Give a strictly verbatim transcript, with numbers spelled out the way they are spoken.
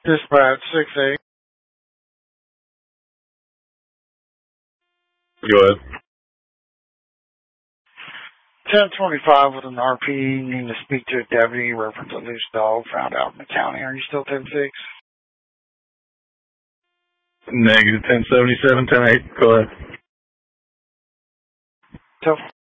Dispatch six eight. Go ahead. ten twenty-five with an R P. Need to speak to a deputy. Reference a loose dog found out in the county. Are you still ten six? Negative ten seventy-seven, ten eight. Go ahead. Tell